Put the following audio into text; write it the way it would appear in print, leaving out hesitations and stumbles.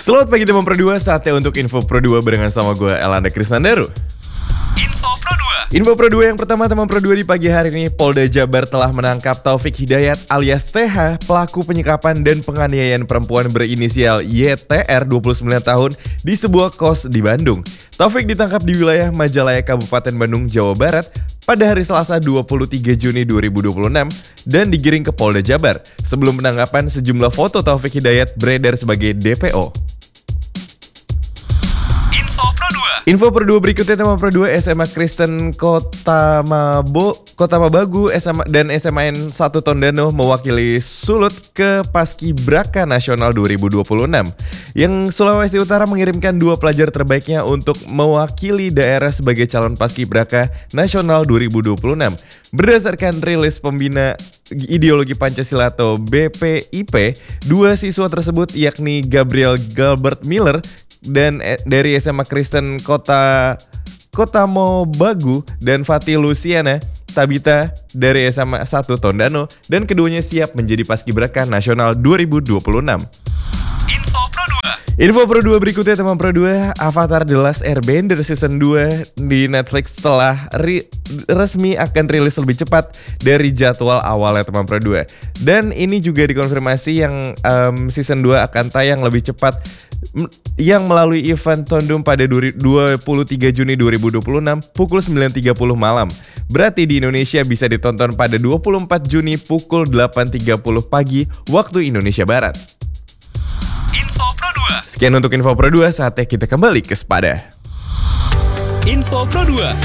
Selamat pagi teman Pro 2, saatnya untuk Info Pro 2 barengan sama gue Elanda Krisnandaru. Info Pro 2. Info Pro 2 yang pertama teman Pro 2 di pagi hari ini, Polda Jabar telah menangkap Taufik Hidayat alias TH, pelaku penyekapan dan penganiayaan perempuan berinisial YTR 29 tahun di sebuah kos di Bandung. Taufik ditangkap di wilayah Majalaya, Kabupaten Bandung, Jawa Barat pada hari Selasa 23 Juni 2026 dan digiring ke Polda Jabar. Sebelum penangkapan, sejumlah foto Taufik Hidayat beredar sebagai DPO. Info Pro 2 berikutnya teman Pro 2, SMA Kristen Kota Mabagu SMA dan SMAN 1 Tondano mewakili Sulut ke Paskibraka Nasional 2026. Yang Sulawesi Utara mengirimkan 2 pelajar terbaiknya untuk mewakili daerah sebagai calon Paskibraka Nasional 2026. Berdasarkan rilis Pembina Ideologi Pancasila atau BPIP, 2 siswa tersebut yakni Gabriel Gilbert Miller dan dari SMA Kristen Kota Mabagu dan Fatih Luciana Tabita dari SMA 1 Tondano, dan keduanya siap menjadi Paskibraka Nasional 2026. Info Pro 2 berikutnya teman Pro 2, Avatar The Last Airbender Season 2 di Netflix telah resmi akan rilis lebih cepat dari jadwal awalnya teman Pro 2. Dan ini juga dikonfirmasi yang Season 2 akan tayang lebih cepat yang melalui event Tondum pada 23 Juni 2026 pukul 9.30 malam. Berarti di Indonesia bisa ditonton pada 24 Juni pukul 8.30 pagi waktu Indonesia Barat. Sekian untuk Info Pro 2, saatnya kita kembali ke Sepada. Info Pro 2.